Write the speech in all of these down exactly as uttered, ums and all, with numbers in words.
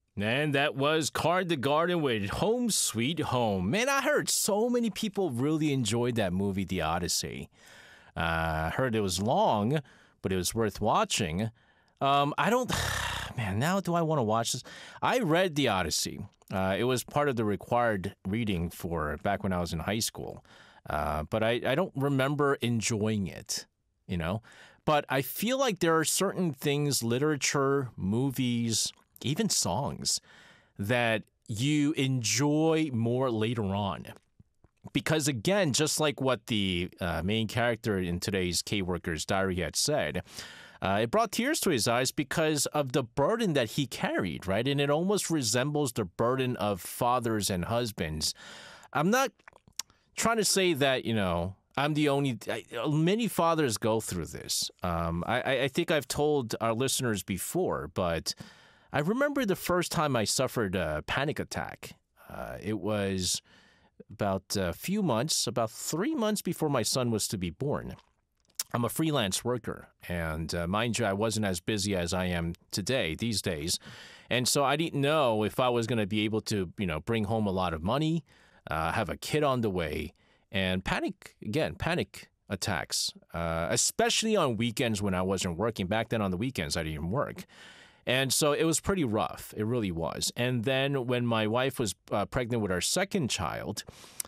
And that was Card the Garden with Home Sweet Home. Man, I heard so many people really enjoyed that movie, The Odyssey. Uh, I heard it was long, but it was worth watching. Um, I don't... Man, now do I want to watch this? I read The Odyssey. Uh, it was part of the required reading for back when I was in high school. Uh, but I, I don't remember enjoying it, you know? But I feel like there are certain things, literature, movies, even songs, that you enjoy more later on. Because again, just like what the uh, main character in today's K-Worker's Diary had said, uh, it brought tears to his eyes because of the burden that he carried, right? And it almost resembles the burden of fathers and husbands. I'm not trying to say that, you know, I'm the only... I, many fathers go through this. Um, I, I think I've told our listeners before, but I remember the first time I suffered a panic attack. Uh, it was about a few months, about three months before my son was to be born. I'm a freelance worker, and uh, mind you, I wasn't as busy as I am today, these days. And so I didn't know if I was going to be able to, you know, bring home a lot of money, uh, have a kid on the way, and panic, again, panic attacks, uh, especially on weekends when I wasn't working. Back then on the weekends, I didn't even work. And so it was pretty rough. It really was. And then when my wife was uh, pregnant with our second child,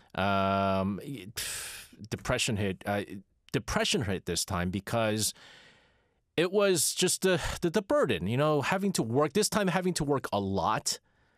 um, depression hit. Uh, depression hit this time because it was just the, the the burden, you know, having to work, this time having to work a lot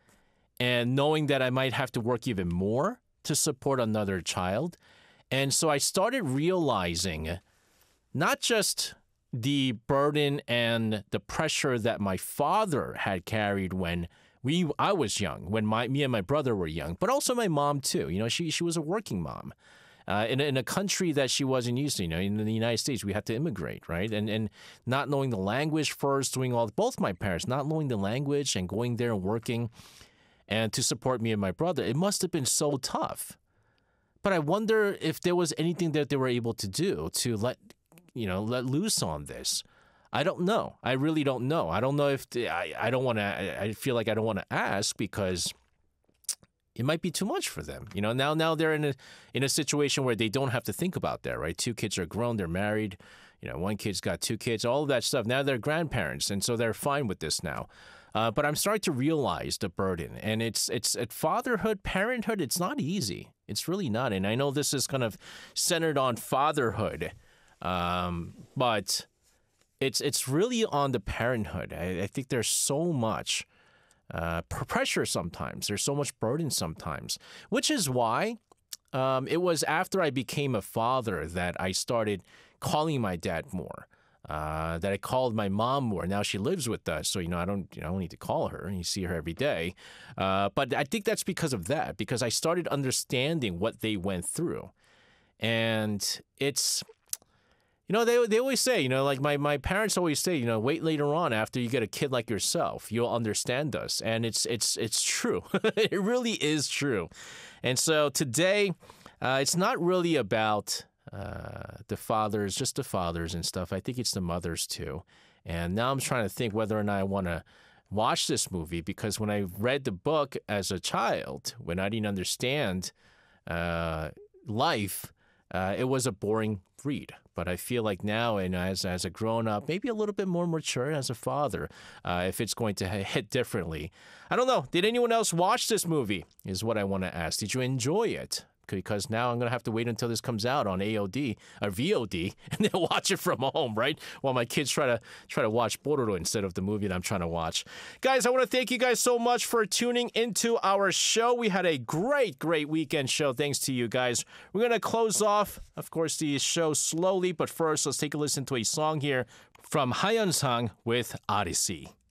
and knowing that I might have to work even more to support another child. And so I started realizing not just the burden and the pressure that my father had carried when we I was young, when my me and my brother were young, but also my mom too. You know, she she was a working mom. Uh, in, a, in a country that she wasn't used to, you know, in the United States, we had to immigrate, right? And and not knowing the language first, doing all, both my parents, not knowing the language and going there and working and to support me and my brother, it must have been so tough. But I wonder if there was anything that they were able to do to let, you know, let loose on this. I don't know. I really don't know. I don't know if, the, I, I don't want to, I, I feel like I don't want to ask because it might be too much for them. You know, now now they're in a in a situation where they don't have to think about that, right? Two kids are grown, they're married. You know, one kid's got two kids, all of that stuff. Now they're grandparents, and so they're fine with this now. Uh, but I'm starting to realize the burden, and it's it's at fatherhood, parenthood. It's not easy. It's really not. And I know this is kind of centered on fatherhood, um, but it's it's really on the parenthood. I, I think there's so much Uh, pressure sometimes. There's so much burden sometimes, which is why um, it was after I became a father that I started calling my dad more, uh, that I called my mom more. Now she lives with us, so, you know, I don't, you know, I don't need to call her. You see her every day. Uh, but I think that's because of that, because I started understanding what they went through. And it's... You know, they they always say, you know, like my, my parents always say, you know, wait later on after you get a kid like yourself, you'll understand us. And it's it's it's true. It really is true. And so today, uh, it's not really about uh, the fathers, just the fathers and stuff. I think it's the mothers too. And now I'm trying to think whether or not I want to watch this movie, because when I read the book as a child, when I didn't understand uh, life, uh, it was a boring read. But I feel like now, and as as a grown up, maybe a little bit more mature as a father, uh, if it's going to hit differently. I don't know. Did anyone else watch this movie? Is what I want to ask. Did you enjoy it? Because now I'm going to have to wait until this comes out on A O D or V O D and then watch it from home, right? While my kids try to try to watch Bororo instead of the movie that I'm trying to watch. Guys, I want to thank you guys so much for tuning into our show. We had a great, great weekend show. Thanks to you guys. We're going to close off, of course, the show slowly. But first, let's take a listen to a song here from Hayeon Sang with Odyssey.